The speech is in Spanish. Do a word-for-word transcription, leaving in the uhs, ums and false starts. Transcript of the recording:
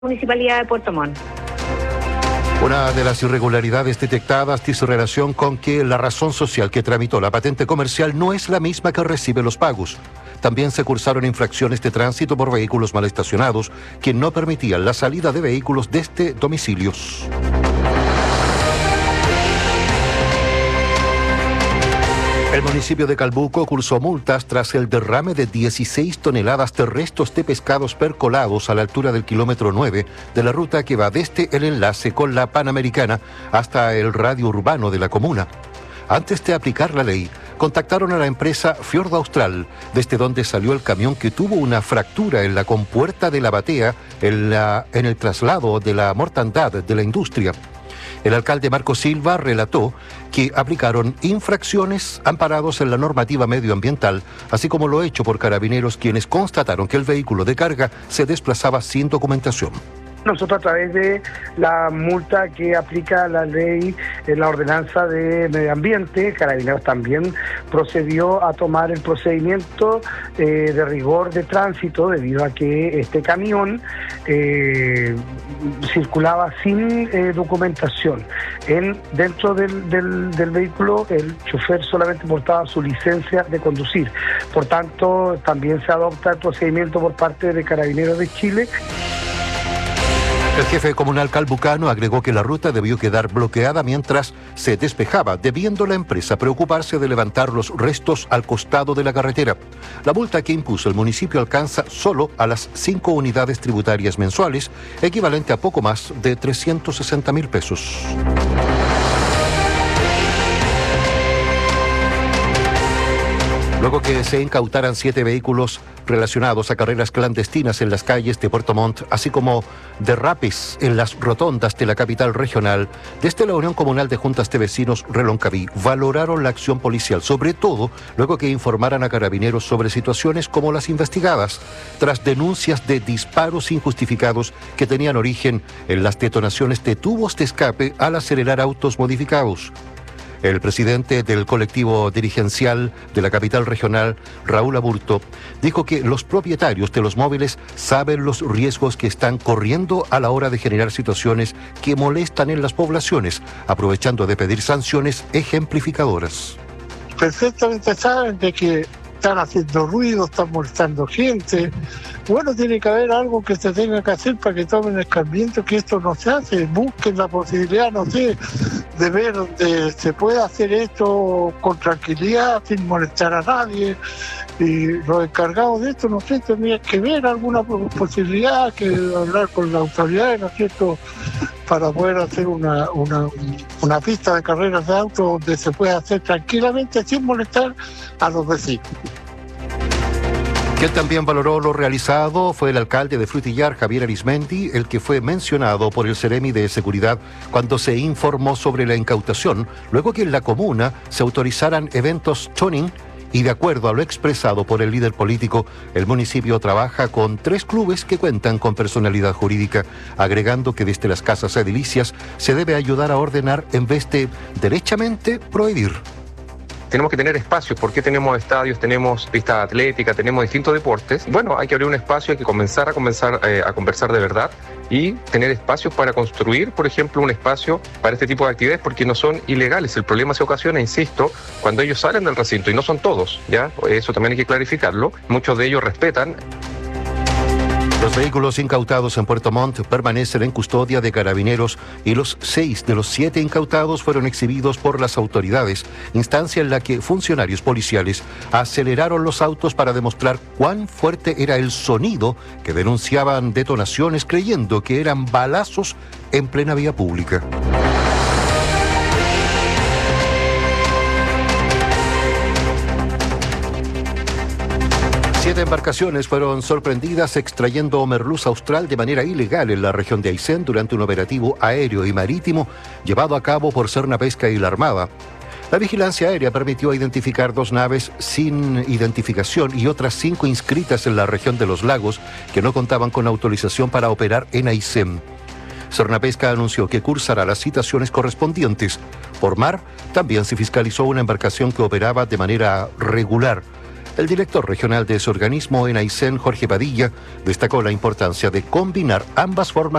Municipalidad de Puerto Montt. Una de las irregularidades detectadas tiene relación con que la razón social que tramitó la patente comercial no es la misma que recibe los pagos. También se cursaron infracciones de tránsito por vehículos mal estacionados que no permitían la salida de vehículos desde domicilios. El municipio de Calbuco cursó multas tras el derrame de dieciséis toneladas de restos de pescados percolados a la altura del kilómetro nueve de la ruta que va desde el enlace con la Panamericana hasta el radio urbano de la comuna. Antes de aplicar la ley, contactaron a la empresa Fiordo Austral, desde donde salió el camión que tuvo una fractura en la compuerta de la batea en, la, en el traslado de la mortandad de la industria. El alcalde Marco Silva relató que aplicaron infracciones amparados en la normativa medioambiental, así como lo hecho por carabineros, quienes constataron que el vehículo de carga se desplazaba sin documentación. Nosotros, a través de la multa que aplica la ley, en la ordenanza de medio ambiente, Carabineros también procedió a tomar el procedimiento eh, de rigor de tránsito, debido a que este camión eh, circulaba sin eh, documentación. En, dentro del, del, del vehículo, el chofer solamente portaba su licencia de conducir. Por tanto, también se adopta el procedimiento por parte de Carabineros de Chile. El jefe comunal calbucano agregó que la ruta debió quedar bloqueada mientras se despejaba, debiendo la empresa preocuparse de levantar los restos al costado de la carretera. La multa que impuso el municipio alcanza solo a las cinco unidades tributarias mensuales, equivalente a poco más de trescientos sesenta mil pesos. Luego que se incautaran siete vehículos relacionados a carreras clandestinas en las calles de Puerto Montt, así como derrapes en las rotondas de la capital regional, desde la Unión Comunal de Juntas de Vecinos Reloncaví valoraron la acción policial, sobre todo luego que informaran a carabineros sobre situaciones como las investigadas, tras denuncias de disparos injustificados que tenían origen en las detonaciones de tubos de escape al acelerar autos modificados. El presidente del colectivo dirigencial de la capital regional, Raúl Aburto, dijo que los propietarios de los móviles saben los riesgos que están corriendo a la hora de generar situaciones que molestan en las poblaciones, aprovechando de pedir sanciones ejemplificadoras. Perfectamente saben de que están haciendo ruido, están molestando gente. Bueno, tiene que haber algo que se tenga que hacer para que tomen escarmiento, que esto no se hace. Busquen la posibilidad, no sé, de ver donde se pueda hacer esto con tranquilidad, sin molestar a nadie. Y los encargados de esto, no sé, tendrían que ver alguna posibilidad, que hablar con las autoridades, ¿no es cierto?, para poder hacer una, una, una pista de carreras de autos donde se pueda hacer tranquilamente sin molestar a los vecinos. Quien también valoró lo realizado fue el alcalde de Frutillar, Javier Arismendi, el que fue mencionado por el Ceremi de Seguridad cuando se informó sobre la incautación, luego que en la comuna se autorizaran eventos tuning. Y de acuerdo a lo expresado por el líder político, el municipio trabaja con tres clubes que cuentan con personalidad jurídica, agregando que desde las casas edilicias se debe ayudar a ordenar en vez de derechamente prohibir. Tenemos que tener espacios, porque tenemos estadios, tenemos pistas atléticas, tenemos distintos deportes. Bueno, hay que abrir un espacio, hay que comenzar a comenzar eh, a conversar de verdad y tener espacios para construir, por ejemplo, un espacio para este tipo de actividades, porque no son ilegales. El problema se ocasiona, insisto, cuando ellos salen del recinto, y no son todos, ¿ya? Eso también hay que clarificarlo. Muchos de ellos respetan. Los vehículos incautados en Puerto Montt permanecen en custodia de carabineros y los seis de los siete incautados fueron exhibidos por las autoridades, instancia en la que funcionarios policiales aceleraron los autos para demostrar cuán fuerte era el sonido que denunciaban detonaciones, creyendo que eran balazos en plena vía pública. Siete embarcaciones fueron sorprendidas extrayendo merluza austral de manera ilegal en la región de Aysén durante un operativo aéreo y marítimo llevado a cabo por Cernapesca y la Armada. La vigilancia aérea permitió identificar dos naves sin identificación y otras cinco inscritas en la región de los lagos que no contaban con autorización para operar en Aysén. Cernapesca anunció que cursará las citaciones correspondientes. Por mar, también se fiscalizó una embarcación que operaba de manera regular. El director regional de ese organismo en Aysén, Jorge Padilla, destacó la importancia de combinar ambas formas